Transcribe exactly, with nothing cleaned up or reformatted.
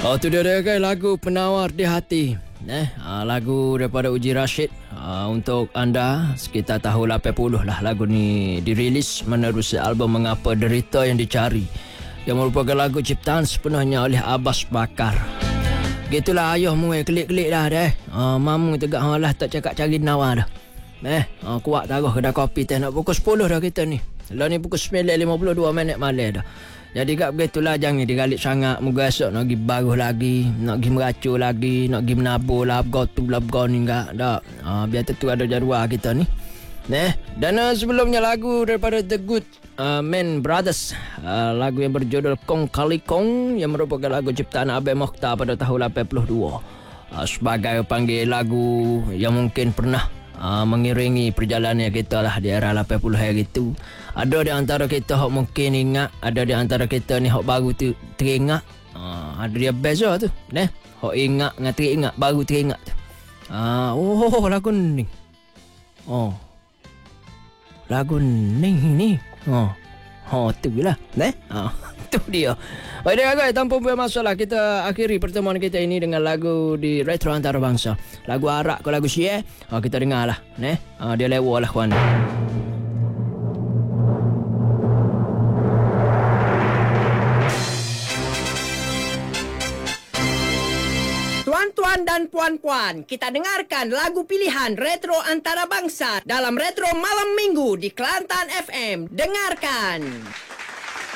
Oh, tu dia dia kan lagu Penawar di Hati. Eh, uh, lagu daripada Uji Rashid. Uh, untuk anda sekitar tahun lapan puluh lah lagu ni dirilis menerusi album Mengapa Derita Yang Dicari, yang merupakan lagu ciptaan sepenuhnya oleh Abbas Bakar. Gitulah ayah mu eh, klik-klik dah deh. Uh, mamu tegak lah tak cakap cari nawar dah. Eh, uh, kuat taruh kedai kopi teh nak pukul sepuluh dah kita ni. Lah ni pukul sembilan lima puluh dua minit malam dah. Jadi kat begitulah, jangan digalik sangat. Moga esok nak pergi baruh lagi, nak pergi meracur lagi, nak pergi menabur lah, bergotu lah, bergoni enggak. Tak. Ha, biar tentu ada jadual kita ni. Nah, dan uh, sebelumnya lagu daripada The Good uh, Man Brothers. Uh, lagu yang berjudul Kong Kali Kong, yang merupakan lagu ciptaan Abai Mokhtar pada tahun lapan puluh dua. Uh, sebagai panggil lagu yang mungkin pernah uh, mengiringi perjalanan kita lah di era lapan puluh hari itu. Ada di antara kita yang mungkin ingat, ada di antara kita ni yang baru tu teringat. Uh, ada dia beza tu. Nah, yang ingat dengan teringat, baru teringat tu. Uh, oh, lagu ni. Oh. Lagu ni ni. Oh. Oh, tu lah. Nah, oh, tu dia. Baik dia guys, tanpa bermasalah, kita akhiri pertemuan kita ini dengan lagu di Retro Antarabangsa. Lagu Arak ke lagu Syiah. Oh, kita dengar lah. Nah, uh, dia lewa lah kawan. Tuan-tuan dan puan-puan, kita dengarkan lagu pilihan Retro Antarabangsa dalam Retro Malam Minggu di Kelantan F M. Dengarkan.